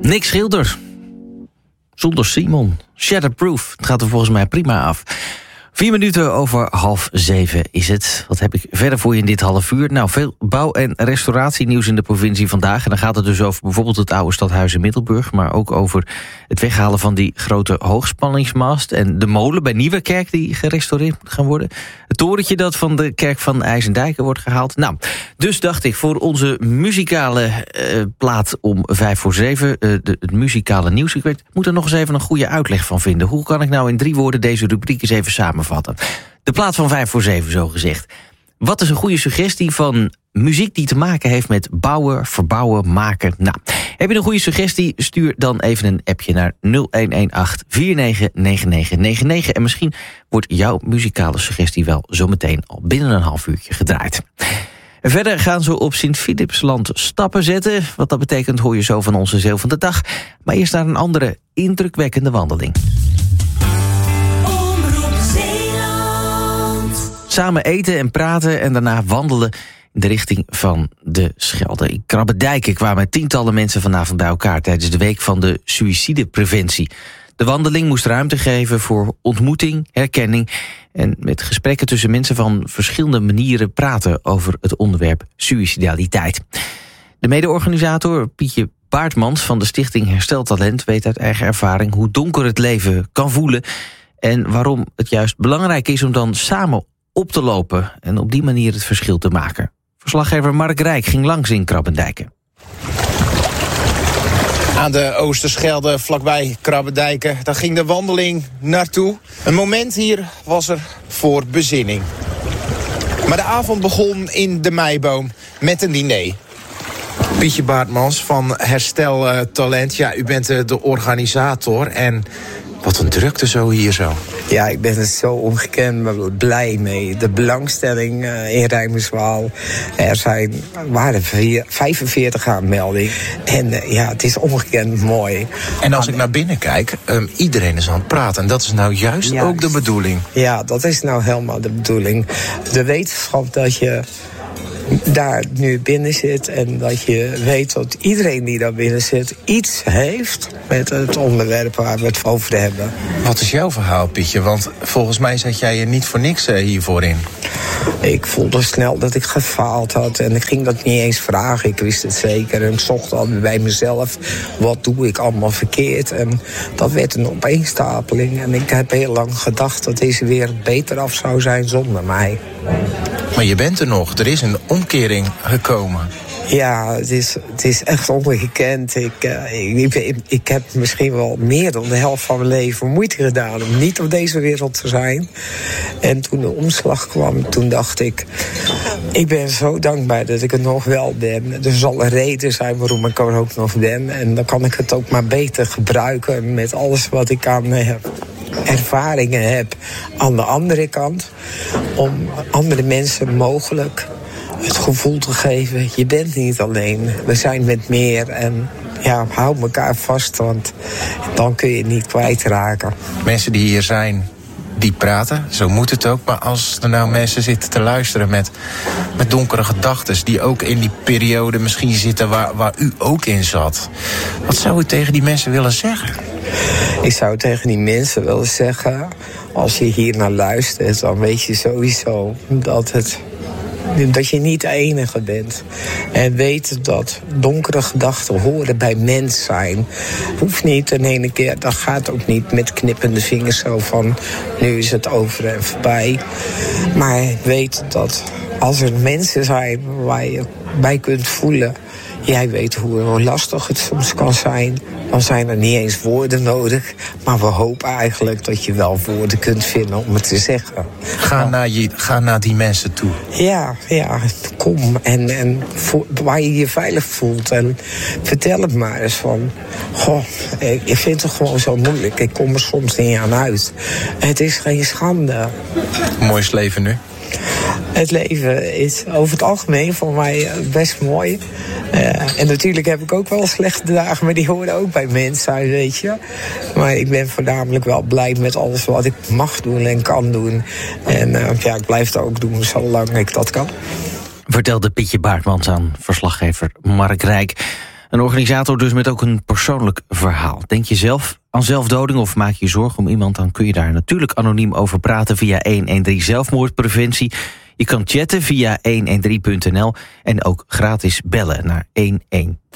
Nick Schilder. Zonder Simon. Shatterproof. Het gaat er volgens mij prima af. 4 minuten over 6:30 is het. Wat heb ik verder voor je in dit half uur? Nou, veel bouw- en restauratienieuws in de provincie vandaag. En dan gaat het dus over bijvoorbeeld het oude stadhuis in Middelburg, maar ook over het weghalen van die grote hoogspanningsmast en de molen bij Nieuwerkerk die gerestaureerd moet gaan worden. Het torentje dat van de kerk van IJsendijken wordt gehaald. Nou, dus dacht ik voor onze muzikale plaat om 6:55, het muzikale nieuws. Ik moet er nog eens even een goede uitleg van vinden. Hoe kan ik nou in 3 woorden deze rubriek eens even samenvatten? De plaat van 6:55 zo gezegd. Wat is een goede suggestie van muziek die te maken heeft met bouwen, verbouwen, maken? Nou, heb je een goede suggestie? Stuur dan even een appje naar 0118 499999 en misschien wordt jouw muzikale suggestie wel zometeen al binnen een half uurtje gedraaid. Verder gaan ze op Sint-Philipsland stappen zetten. Wat dat betekent hoor je zo van onze Zeel van de Dag. Maar eerst naar een andere indrukwekkende wandeling. Samen eten en praten en daarna wandelen in de richting van de Schelde. In Krabbedijken kwamen tientallen mensen vanavond bij elkaar tijdens de week van de suïcidepreventie. De wandeling moest ruimte geven voor ontmoeting, herkenning en met gesprekken tussen mensen van verschillende manieren praten over het onderwerp suïcidaliteit. De mede-organisator Pietje Baartmans van de stichting Herstel Talent weet uit eigen ervaring hoe donker het leven kan voelen en waarom het juist belangrijk is om dan samen op te lopen en op die manier het verschil te maken. Verslaggever Mark Rijk ging langs in Krabbedijken. Aan de Oosterschelde, vlakbij Krabbedijken, daar ging de wandeling naartoe. Een moment hier was er voor bezinning. Maar de avond begon in de Meiboom met een diner. Pietje Baartmans van Herstel Talent, ja, u bent de organisator en wat een drukte zo hier zo. Ja, ik ben er zo ongekend blij mee. De belangstelling in Rijmerswaal. Waren 45 aanmeldingen. En ja, het is ongekend mooi. En als ik naar binnen kijk, iedereen is aan het praten. En dat is nou juist ook de bedoeling. Ja, dat is nou helemaal de bedoeling. De wetenschap dat je daar nu binnen zit en dat je weet dat iedereen die daar binnen zit iets heeft met het onderwerp waar we het over hebben. Wat is jouw verhaal, Pietje? Want volgens mij zet jij je niet voor niks hiervoor in. Ik voelde snel dat ik gefaald had en ik ging dat niet eens vragen. Ik wist het zeker en ik zocht al bij mezelf, wat doe ik allemaal verkeerd? En dat werd een opeenstapeling en ik heb heel lang gedacht dat deze wereld beter af zou zijn zonder mij. Maar je bent er nog, er is een omkering gekomen. Ja, het is echt ongekend. Ik heb misschien wel meer dan de helft van mijn leven moeite gedaan om niet op deze wereld te zijn. En toen de omslag kwam, toen dacht ik ben zo dankbaar dat ik er nog wel ben. Er zal een reden zijn waarom ik er ook nog ben. En dan kan ik het ook maar beter gebruiken met alles wat ik aan ervaringen heb aan de andere kant. Om andere mensen mogelijk het gevoel te geven, je bent niet alleen. We zijn met meer en ja, hou elkaar vast, want dan kun je het niet kwijtraken. Mensen die hier zijn, die praten, zo moet het ook. Maar als er nou mensen zitten te luisteren met donkere gedachten, die ook in die periode misschien zitten waar u ook in zat. Wat zou u tegen die mensen willen zeggen? Ik zou tegen die mensen willen zeggen, als je hier naar luistert, dan weet je sowieso dat je niet de enige bent. En weet dat donkere gedachten horen bij mens zijn. Hoeft niet in ene keer, dat gaat ook niet met knippende vingers zo van nu is het over en voorbij. Maar weet dat als er mensen zijn waar je bij kunt voelen, jij weet hoe lastig het soms kan zijn. Dan zijn er niet eens woorden nodig. Maar we hopen eigenlijk dat je wel woorden kunt vinden om het te zeggen. Ga naar die mensen toe. Ja, kom. En waar je je veilig voelt. En vertel het maar eens van. Goh, ik vind het gewoon zo moeilijk. Ik kom er soms niet aan uit. Het is geen schande. Mooi is leven nu. Het leven is over het algemeen voor mij best mooi. En natuurlijk heb ik ook wel slechte dagen, maar die horen ook bij mensen, weet je. Maar ik ben voornamelijk wel blij met alles wat ik mag doen en kan doen. En ik blijf het ook doen zolang ik dat kan. Vertelde Pietje Baartmans aan verslaggever Mark Rijk. Een organisator dus met ook een persoonlijk verhaal. Denk je zelf aan zelfdoding of maak je zorgen om iemand... dan kun je daar natuurlijk anoniem over praten via 113 zelfmoordpreventie. Je kan chatten via 113.nl en ook gratis bellen naar 113.